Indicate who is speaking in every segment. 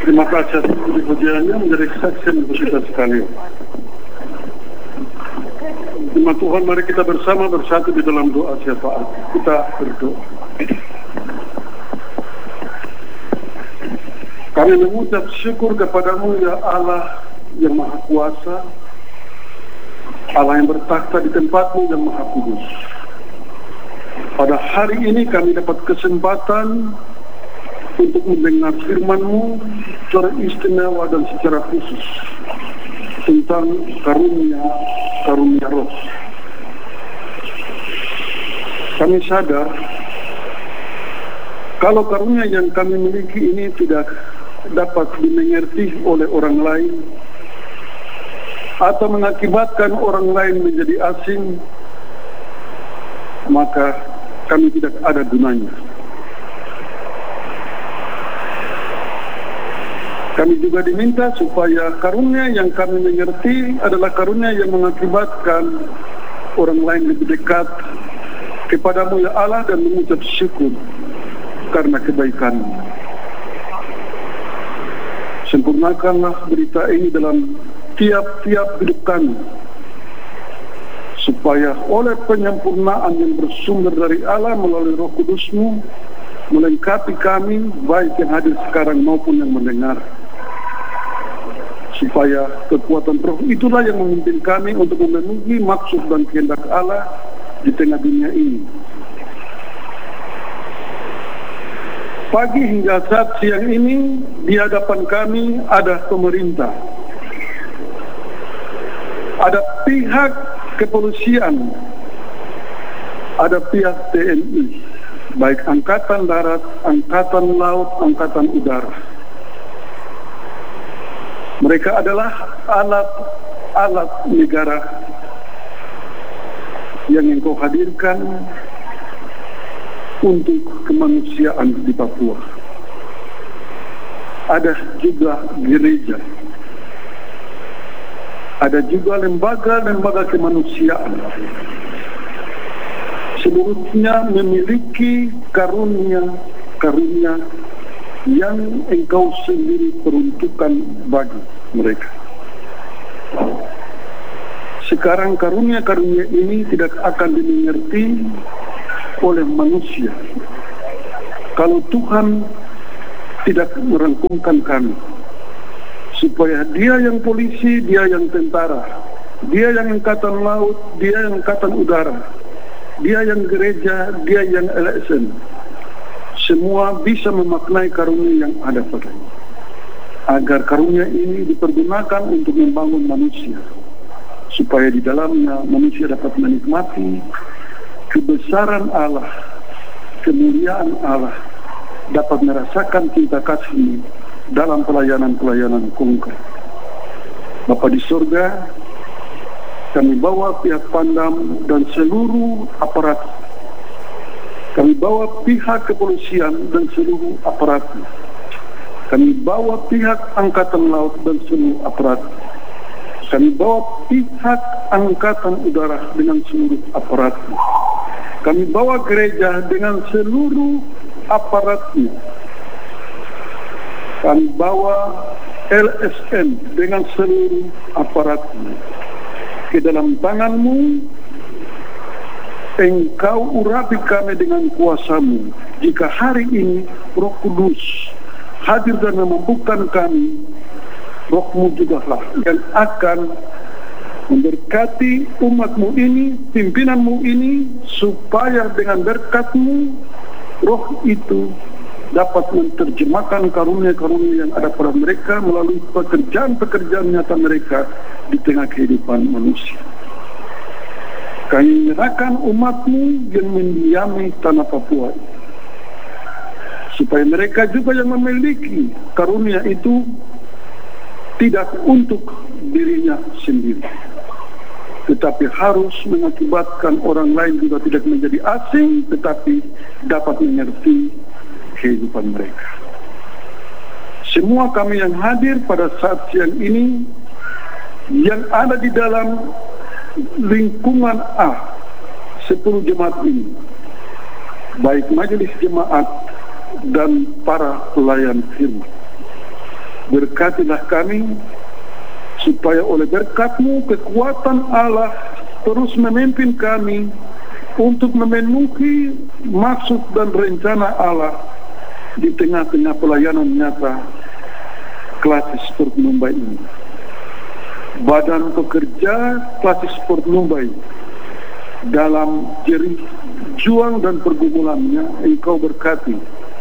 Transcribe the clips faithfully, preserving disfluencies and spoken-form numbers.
Speaker 1: Terima kasih atas puji-pujiannya menjadi kesaksian untuk kita sekalian. Terima Tuhan, mari kita bersama bersatu di dalam doa syafaat. Kita berdoa. Kami mengucap syukur kepadamu ya Allah yang Maha Kuasa, Allah yang bertakhta di tempatmu yang Maha Kudus. Pada hari ini kami dapat kesempatan untuk mendengar firman-Mu secara istimewa dan secara khusus tentang karunia karunia roh. Kami sadar kalau karunia yang kami miliki ini tidak dapat dimengerti oleh orang lain atau mengakibatkan orang lain menjadi asing, maka kami tidak ada gunanya. Kami juga diminta supaya karunia yang kami mengerti adalah karunia yang mengakibatkan orang lain lebih dekat kepadamu ya Allah dan mengucap syukur karena kebaikan-Mu. Sempurnakanlah berita ini dalam tiap-tiap hidup kami, supaya oleh penyempurnaan yang bersumber dari Allah melalui Roh Kudus-Mu melengkapi kami, baik yang hadir sekarang maupun yang mendengar. Supaya kekuatan roh itulah yang memimpin kami untuk memenuhi maksud dan kehendak Allah di tengah dunia ini. Pagi hingga saat siang ini di hadapan kami ada pemerintah, ada pihak kepolisian, ada pihak T N I, baik Angkatan Darat, Angkatan Laut, Angkatan Udara. Mereka adalah alat-alat negara yang Engkau hadirkan untuk kemanusiaan di Papua. Ada juga gereja, ada juga lembaga-lembaga kemanusiaan. Seluruhnya memiliki karunia-karunia yang Engkau sendiri peruntukkan bagi mereka. Sekarang karunia-karunia ini tidak akan dimengerti oleh manusia kalau Tuhan tidak merangkumkan kami, supaya Dia yang polisi, Dia yang tentara, Dia yang angkatan laut, Dia yang angkatan udara, Dia yang gereja, Dia yang L S M, semua bisa memaknai karunia yang ada padanya, agar karunia ini dipergunakan untuk membangun manusia, supaya di dalamnya manusia dapat menikmati kebesaran Allah, kemuliaan Allah, dapat merasakan cinta kasih dalam pelayanan-pelayanan konkret. Bapa di surga, kami bawa pihak Pandam dan seluruh aparat, kami bawa pihak kepolisian dan seluruh aparatnya, kami bawa pihak Angkatan Laut dan seluruh aparat, kami bawa pihak Angkatan Udara dengan seluruh aparatnya, kami bawa gereja dengan seluruh aparatnya, kami bawa L S M dengan seluruh aparatnya ke dalam tangan-Mu. Engkau urapi kami dengan kuasa-Mu. Jika hari ini Roh Kudus hadir dan memampukan kami, Roh-Mu juga lah yang akan memberkati umat-Mu ini, pimpinan-Mu ini, supaya dengan berkat-Mu, Roh itu dapat menerjemahkan karunia-karunia yang ada pada mereka melalui pekerjaan-pekerjaan nyata mereka di tengah kehidupan manusia. Kami menyerahkan umat-Mu yang mendiami tanah Papua, supaya mereka juga yang memiliki karunia itu tidak untuk dirinya sendiri, tetapi harus mengakibatkan orang lain juga tidak menjadi asing, tetapi dapat mengerti kehidupan mereka. Semua kami yang hadir pada saat siang ini, yang ada di dalam lingkungan A, sepuluh jemaat ini, baik majelis jemaat dan para pelayan firman, Berkatilah kami, supaya oleh berkat-Mu kekuatan Allah terus memimpin kami untuk memenuhi maksud dan rencana Allah di tengah-tengah pelayanan nyata Klasis Sport Mumbai ini. Badan pekerja Klasis Sport Mumbai dalam jerih juang dan pergumulannya Engkau berkati.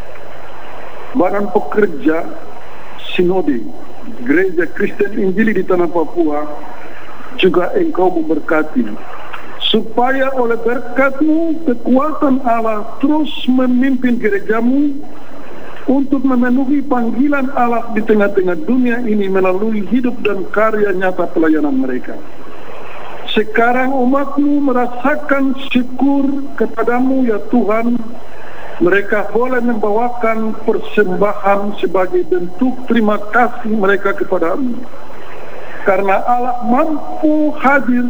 Speaker 1: Badan pekerja Sinode Gereja Kristen Injili di Tanah Papua juga Engkau memberkati, supaya oleh berkat-Mu kekuatan Allah terus memimpin gereja-Mu untuk memenuhi panggilan Allah di tengah-tengah dunia ini melalui hidup dan karya nyata pelayanan mereka. Sekarang umat-Mu merasakan syukur kepadamu ya Tuhan. Mereka boleh membawakan persembahan sebagai bentuk terima kasih mereka kepadamu, karena Allah mampu hadir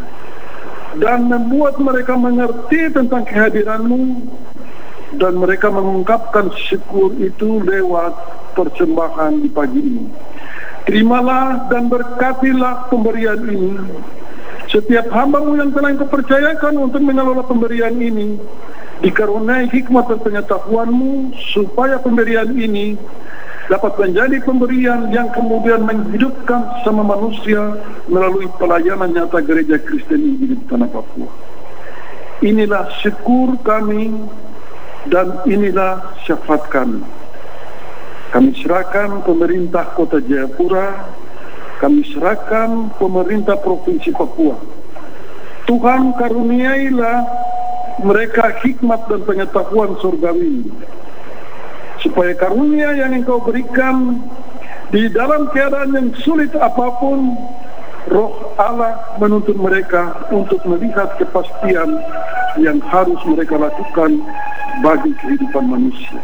Speaker 1: dan membuat mereka mengerti tentang kehadiran-Mu, dan mereka mengungkapkan syukur itu lewat persembahan di pagi ini. Terimalah dan berkatilah pemberian ini. Setiap hamba-Mu yang telah Engkau percayakan untuk mengelola pemberian ini, dikaruniai hikmat dan pengetahuan-Mu, supaya pemberian ini dapat menjadi pemberian yang kemudian menghidupkan sama manusia melalui pelayanan nyata Gereja Kristen Injili di Tanah Papua. Inilah syukur kami dan inilah syafaat kami. Kami serahkan pemerintah Kota Jayapura, kami serahkan pemerintah Provinsi Papua. Tuhan karuniailah mereka hikmat dan pengetahuan surgawi, supaya karunia yang Engkau berikan di dalam keadaan yang sulit apapun, Roh Allah menuntun mereka untuk melihat kepastian yang harus mereka lakukan bagi kehidupan manusia.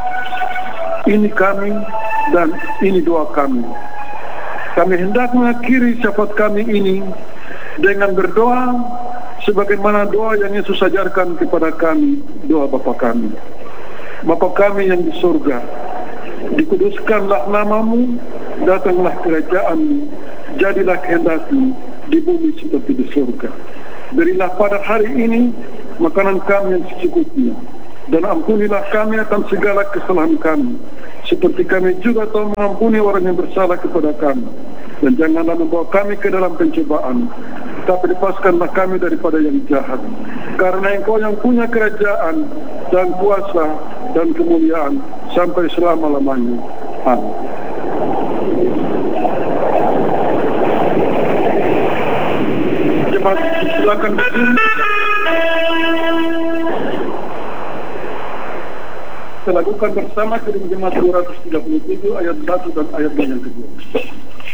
Speaker 1: Ini kami dan ini doa kami. Kami hendak mengakhiri syafaat kami ini dengan berdoa sebagaimana doa yang Yesus ajarkan kepada kami, doa Bapa kami. Bapa kami yang di surga, dikuduskanlah nama-Mu, datanglah kerajaan-Mu, jadilah kehendak-Mu di bumi seperti di surga. Berilah pada hari ini makanan kami yang secukupnya, dan ampunilah kami akan segala kesalahan kami, seperti kami juga telah mengampuni orang yang bersalah kepada kami. Dan janganlah membawa kami ke dalam pencobaan, tapi lepaskanlah kami daripada yang jahat. Karena Engkau yang punya kerajaan dan kuasa dan kemuliaan sampai selama-lamanya. Amin. Jemaat, silakan berdiri. Kita lakukan bersama kirim jemaat dua ratus tiga puluh tujuh ayat satu dan ayat yang kedua.